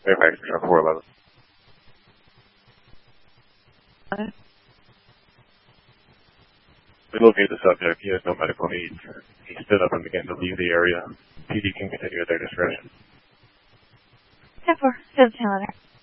Fairfax, truck 411. We located the subject. He has no medical needs. He stood up and began to leave the area. PD can continue at their discretion. 10-4, 7 letter.